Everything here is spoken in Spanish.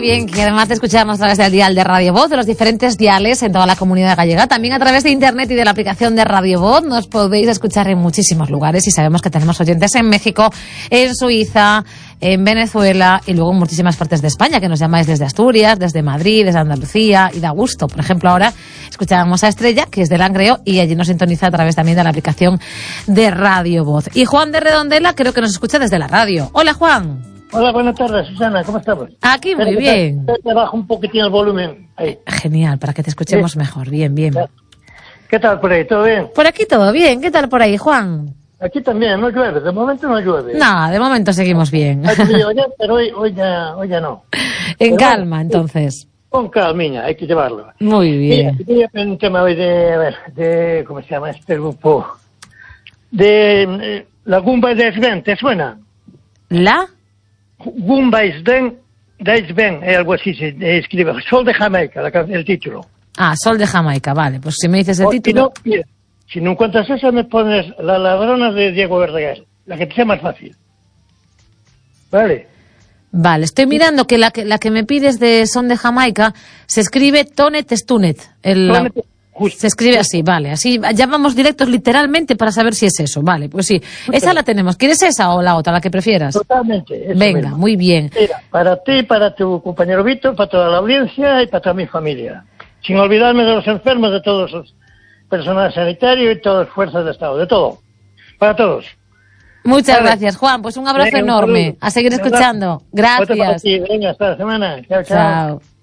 Bien, que además de escucharnos a través del dial de Radio Voz, de los diferentes diales en toda la comunidad gallega, también a través de internet y de la aplicación de Radio Voz nos podéis escuchar en muchísimos lugares y sabemos que tenemos oyentes en México, en Suiza, en Venezuela y luego en muchísimas partes de España, que nos llamáis desde Asturias, desde Madrid, desde Andalucía y da gusto. Por ejemplo, ahora escuchábamos a Estrella, que es de Langreo y allí nos sintoniza a través también de la aplicación de Radio Voz. Y Juan de Redondela creo que nos escucha desde la radio. Hola, Juan. Hola, buenas tardes, Susana, ¿cómo estamos? Aquí muy bien. Te bajo un poquitín el volumen. Ahí. Genial, para que te escuchemos mejor. Bien, bien. ¿Qué tal por ahí? ¿Todo bien? Por aquí todo bien. ¿Qué tal por ahí, Juan? Aquí también, no llueve, de momento no llueve. No, de momento seguimos bien. Pero hoy ya no. En calma, entonces. Con calmiña, hay que llevarlo. Muy bien. Mira, quería un tema hoy de ¿cómo se llama este grupo? De la Gumba de Sven, ¿te suena? ¿La? Gumba de Sven, algo así se escribe. Sol de Jamaica, el título. Ah, Sol de Jamaica, vale. Pues si me dices el título... Si no encuentras esa, me pones La ladrona de Diego Verdaguer, la que te sea más fácil. Vale. Vale, estoy mirando que la que me pides de Son de Jamaica se escribe Tonet Stunet. Se escribe así, vale. Así ya vamos directos literalmente para saber si es eso. Vale, pues sí. Esa la tenemos. ¿Quieres esa o la otra, la que prefieras? Totalmente. Venga, mismo. muy bien. Mira, para ti, para tu compañero Víctor, para toda la audiencia y para toda mi familia. Sin olvidarme de los enfermos, de todos los personal sanitario y todas las fuerzas de Estado, de todo. Para todos. Muchas gracias, Juan. Pues un abrazo enorme. A seguir escuchando. Gracias. Venga, hasta la semana. Chao, chao. Chao.